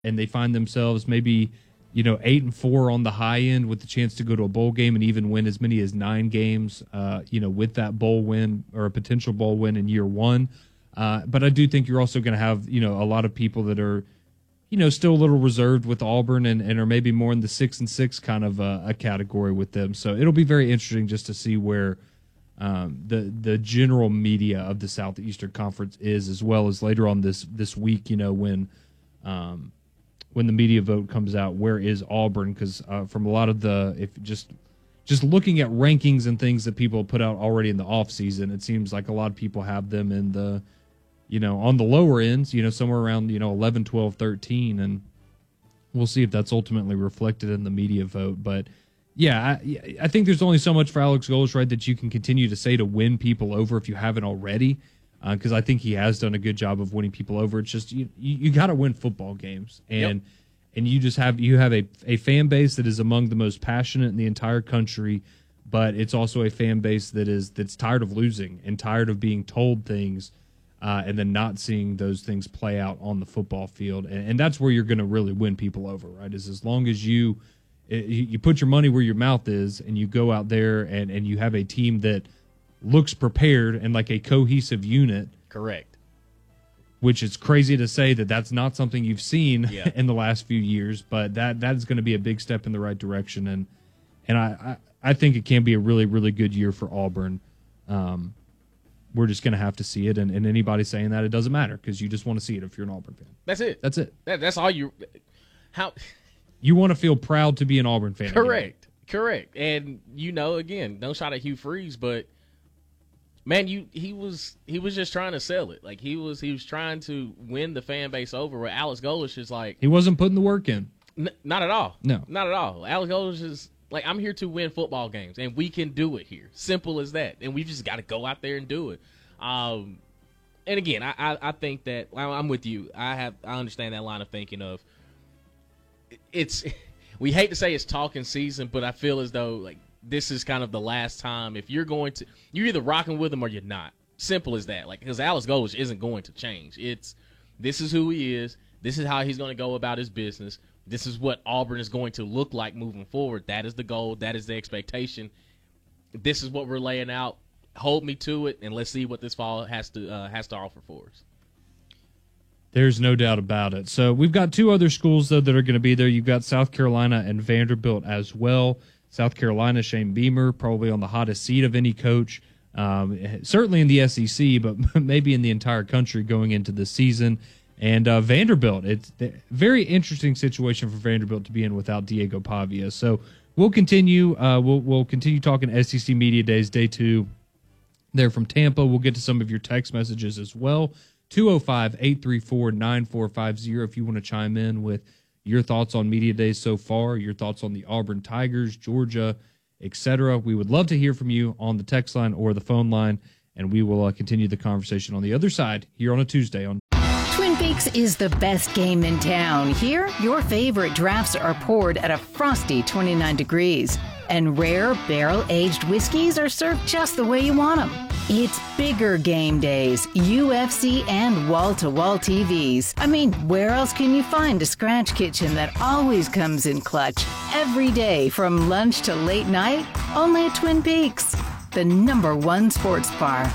and they find themselves maybe 8-4 on the high end with the chance to go to a bowl game and even win as many as 9 games, with that bowl win or a potential bowl win in year one. But I do think you're also going to have, a lot of people that are, still a little reserved with Auburn and are maybe more in the 6-6 kind of a category with them. So it'll be very interesting just to see where the general media of the Southeastern Conference is, as well as later on this week, when the media vote comes out, where is Auburn? Because from a lot of just looking at rankings and things that people put out already in the offseason, it seems like a lot of people have them in the, on the lower ends, somewhere around, 11, 12, 13. And we'll see if that's ultimately reflected in the media vote. But, yeah, I think there's only so much for Alex Golesh, right, that you can continue to say to win people over if you haven't already. Because I think he has done a good job of winning people over. It's just you got to win football games, and you just have a fan base that is among the most passionate in the entire country, but it's also a fan base that's tired of losing and tired of being told things, and then not seeing those things play out on the football field, and that's where you're going to really win people over, right? Is as long as you put your money where your mouth is, and you go out there and you have a team that looks prepared and like a cohesive unit. Correct. Which is crazy to say that that's not something you've seen in the last few years, but that is going to be a big step in the right direction. And I think it can be a really, really good year for Auburn. We're just going to have to see it. And anybody saying that, it doesn't matter because you just want to see it if you're an Auburn fan. That's it. That's it. That's all you – You want to feel proud to be an Auburn fan. Correct. Anyway. Correct. And, again, no shot at Hugh Freeze, but – man, he was just trying to sell it. Like he was trying to win the fan base over. Where Alex Golesh is like he wasn't putting the work in. Not at all. No, not at all. Alex Golesh is like, I'm here to win football games, and we can do it here. Simple as that. And we just got to go out there and do it. And again, I think that I'm with you. I understand that line of thinking of it's. We hate to say it's talking season, but I feel as though like. This is kind of the last time. If you're either rocking with him or you're not. Simple as that. Like, because Alex Golesh isn't going to change. This is who he is. This is how he's going to go about his business. This is what Auburn is going to look like moving forward. That is the goal. That is the expectation. This is what we're laying out. Hold me to it, and let's see what this fall has to offer for us. There's no doubt about it. So we've got 2 other schools though that are going to be there. You've got South Carolina and Vanderbilt as well. South Carolina, Shane Beamer, probably on the hottest seat of any coach, certainly in the SEC, but maybe in the entire country going into the season. And Vanderbilt, it's a very interesting situation for Vanderbilt to be in without Diego Pavia. So we'll continue. We'll continue talking SEC Media Days, Day 2. They're from Tampa. We'll get to some of your text messages as well. 205-834-9450 if you want to chime in with your thoughts on Media Days so far, your thoughts on the Auburn Tigers, Georgia, etc. We would love to hear from you on the text line or the phone line, and we will continue the conversation on the other side here on a Tuesday. Twin Peaks is the best game in town. Here, your favorite drafts are poured at a frosty 29 degrees, and rare barrel-aged whiskeys are served just the way you want them. It's bigger game days, UFC, and wall-to-wall TVs. I mean, where else can you find a scratch kitchen that always comes in clutch? Every day, from lunch to late night, only at Twin Peaks, the #1 sports bar.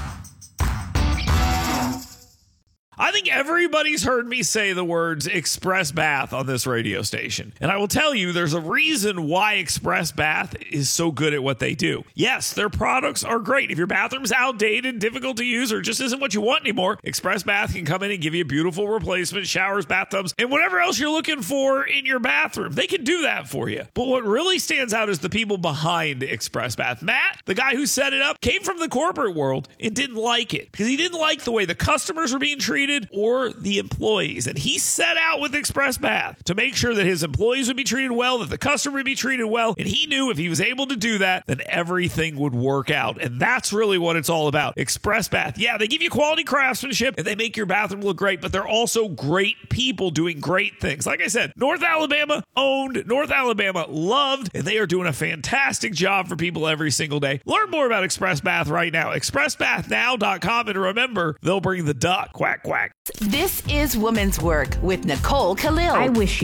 I think everybody's heard me say the words Express Bath on this radio station. And I will tell you, there's a reason why Express Bath is so good at what they do. Yes, their products are great. If your bathroom's outdated, difficult to use, or just isn't what you want anymore, Express Bath can come in and give you a beautiful replacement, showers, bathtubs, and whatever else you're looking for in your bathroom. They can do that for you. But what really stands out is the people behind Express Bath. Matt, the guy who set it up, came from the corporate world and didn't like it because he didn't like the way the customers were being treated or the employees. And he set out with Express Bath to make sure that his employees would be treated well, that the customer would be treated well. And he knew if he was able to do that, then everything would work out. And that's really what it's all about. Express Bath. Yeah, they give you quality craftsmanship and they make your bathroom look great, but they're also great people doing great things. Like I said, North Alabama owned, North Alabama loved, and they are doing a fantastic job for people every single day. Learn more about Express Bath right now. ExpressBathNow.com. And remember, they'll bring the duck. Quack, quack. This is Woman's Work with Nicole Khalil. I wish